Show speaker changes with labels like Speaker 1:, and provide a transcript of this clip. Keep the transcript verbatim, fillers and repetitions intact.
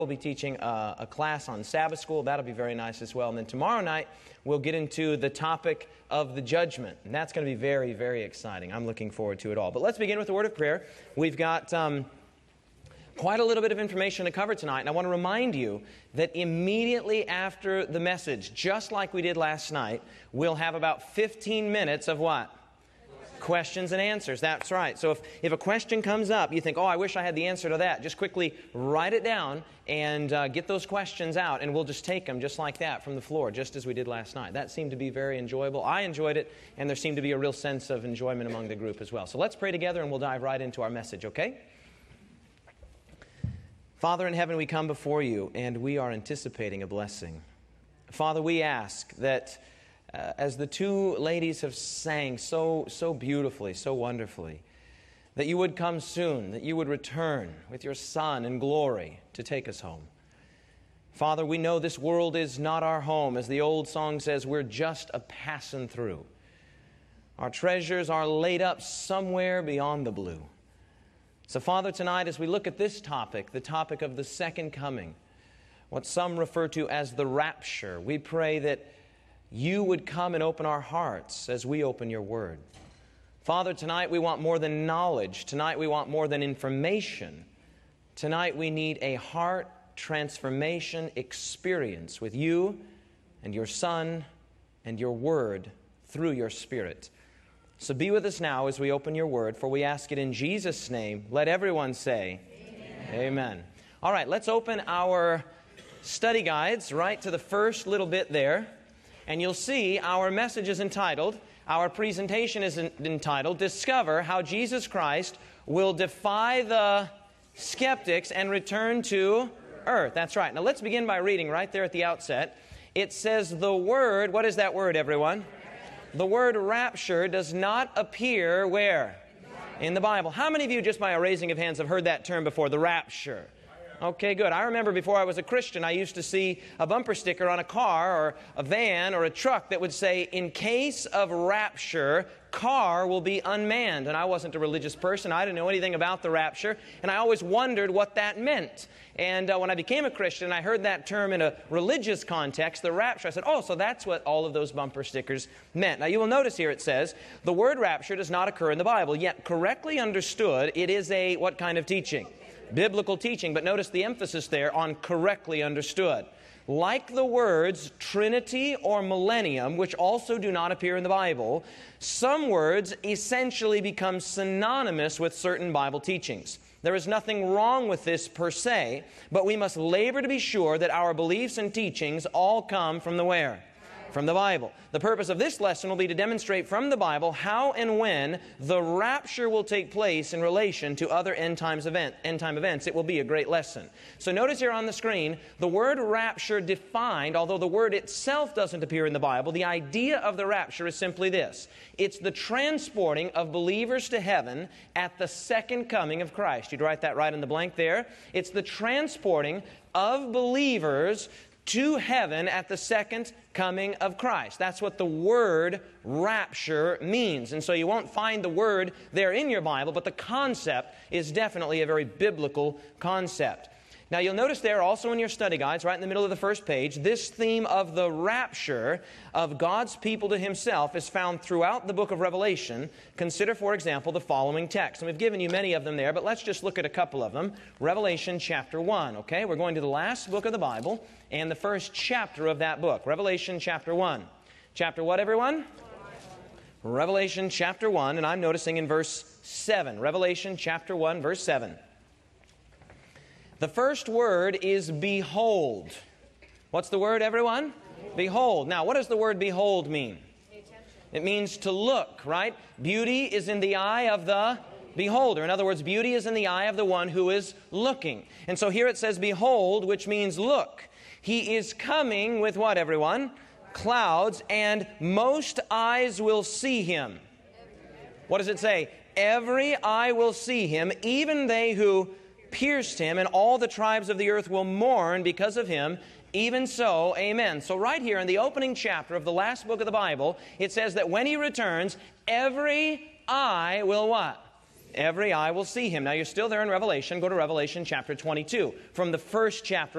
Speaker 1: We'll be teaching a, a class on Sabbath school. That'll be very nice as well. And then tomorrow night, we'll get into the topic of the judgment. And that's going to be very, very exciting. I'm looking forward to it all. But let's begin with a word of prayer. We've got um, quite a little bit of information to cover tonight. And I want to remind you that immediately after the message, just like we did last night, we'll have about fifteen minutes of what? Questions and answers. That's right. So if, if a question comes up, you think, oh, I wish I had the answer to that, just quickly write it down and uh, get those questions out, and we'll just take them just like that from the floor, just as we did last night. That seemed to be very enjoyable. I enjoyed it, and there seemed to be a real sense of enjoyment among the group as well. So let's pray together, and we'll dive right into our message, okay? Father in heaven, we come before you, and we are anticipating a blessing. Father, we ask that Uh, as the two ladies have sang so, so beautifully, so wonderfully, that you would come soon, that you would return with your Son in glory to take us home. Father, we know this world is not our home. As the old song says, we're just a passing through. Our treasures are laid up somewhere beyond the blue. So Father, tonight as we look at this topic, the topic of the second coming, what some refer to as the rapture, we pray that you would come and open our hearts as we open your word. Father, tonight we want more than knowledge. Tonight we want more than information. Tonight we need a heart transformation experience with you and your Son and your word through your Spirit. So be with us now as we open your word, for we ask it in Jesus' name. Let everyone say, Amen. Amen. All right, let's open our study guides right to the first little bit there. And you'll see our message is entitled, our presentation is entitled, Discover How Jesus Christ Will Defy the Skeptics and Return to Earth. That's right. Now let's begin by reading right there at the outset. It says the word, what is that word, everyone? The word rapture does not appear where? In the Bible. How many of you, just by a raising of hands, have heard that term before, the rapture? Okay, good. I remember before I was a Christian, I used to see a bumper sticker on a car or a van or a truck that would say, in case of rapture, car will be unmanned. And I wasn't a religious person. I didn't know anything about the rapture. And I always wondered what that meant. And uh, when I became a Christian, I heard that term in a religious context, the rapture. I said, oh, so that's what all of those bumper stickers meant. Now, you will notice here it says, the word rapture does not occur in the Bible. Yet, correctly understood, it is a what kind of teaching? Biblical teaching, but notice the emphasis there on correctly understood. Like the words Trinity or millennium, which also do not appear in the Bible, some words essentially become synonymous with certain Bible teachings. There is nothing wrong with this per se, but we must labor to be sure that our beliefs and teachings all come from the where? From the Bible. The purpose of this lesson will be to demonstrate from the Bible how and when the rapture will take place in relation to other end times event, end time events. It will be a great lesson. So notice here on the screen, the word rapture defined, although the word itself doesn't appear in the Bible, the idea of the rapture is simply this. It's the transporting of believers to heaven at the second coming of Christ. You'd write that right in the blank there. It's the transporting of believers to heaven at the second coming of Christ. That's what the word rapture means. And so you won't find the word there in your Bible, but the concept is definitely a very biblical concept. Now you'll notice there also in your study guides, right in the middle of the first page, this theme of the rapture of God's people to Himself is found throughout the book of Revelation. Consider, for example, the following text. And we've given you many of them there, but let's just look at a couple of them. Revelation chapter one, okay? We're going to the last book of the Bible and the first chapter of that book. Revelation chapter one. Chapter what, everyone? Revelation chapter one, and I'm noticing in verse seven. Revelation chapter one, verse seven. The first word is behold. What's the word, everyone? Behold. Behold. Now, what does the word behold mean? It means to look, right? Beauty is in the eye of the beholder. In other words, beauty is in the eye of the one who is looking. And so here it says behold, which means look. He is coming with what, everyone? Clouds, and most eyes will see Him. What does it say? Every eye will see Him, even they who pierced Him, and all the tribes of the earth will mourn because of Him. Even so, amen. So right here in the opening chapter of the last book of the Bible, it says that when He returns, every eye will what? Every eye will see him. Now you're still there in Revelation. Go to Revelation chapter twenty-two. From the first chapter